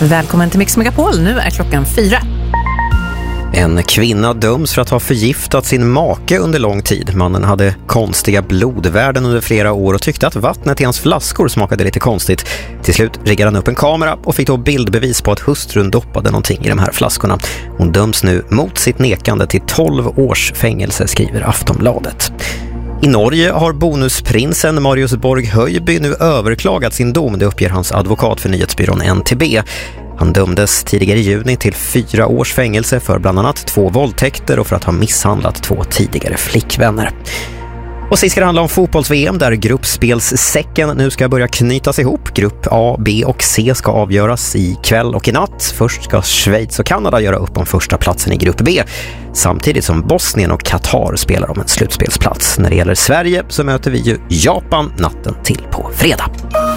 Välkommen till Mix Megapol, nu är klockan 4. En kvinna döms för att ha förgiftat sin make under lång tid. Mannen hade konstiga blodvärden under flera år och tyckte att vattnet i hans flaskor smakade lite konstigt. Till slut riggade han upp en kamera och fick då bildbevis på att hustrun doppade någonting i de här flaskorna. Hon döms nu mot sitt nekande till 12 års fängelse, skriver Aftonbladet. I Norge har bonusprinsen Marius Borg Højby nu överklagat sin dom, det uppger hans advokat för nyhetsbyrån NTB. Han dömdes tidigare i juni till 4 års fängelse för bland annat 2 våldtäkter och för att ha misshandlat 2 tidigare flickvänner. Och sist ska det handla om fotbolls-VM där gruppspelssäcken nu ska börja knytas ihop. Grupp A, B och C ska avgöras i kväll och i natt. Först ska Schweiz och Kanada göra upp om första platsen i grupp B. Samtidigt som Bosnien och Qatar spelar om en slutspelsplats. När det gäller Sverige så möter vi ju Japan natten till på fredag.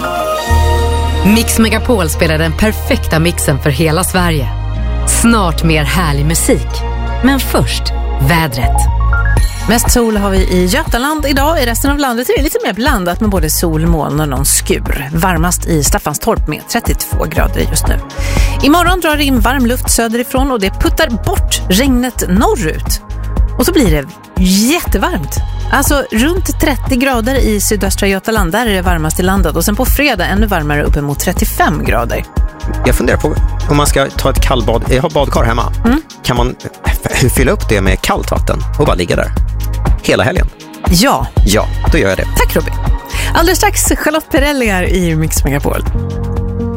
Mix Megapol spelar den perfekta mixen för hela Sverige. Snart mer härlig musik. Men först, vädret. Mest sol har vi i Götaland idag. I resten av landet är det lite mer blandat med både sol, moln och någon skur. Varmast i Staffanstorp med 32 grader just nu. Imorgon drar det in varm luft söderifrån och det puttar bort regnet norrut. Och så blir det jättevarmt. Alltså runt 30 grader i sydöstra Götaland, där är det varmast i landet. Och sen på fredag ännu varmare uppemot 35 grader. Jag funderar på om man ska ta ett kallbad. Jag har badkar hemma. Kan man fylla upp det med kallt vatten och bara ligga där hela helgen? Ja. Ja, då gör jag det. Tack Robin. Alldeles strax Charlotte Perrelli här i Mix Megapol.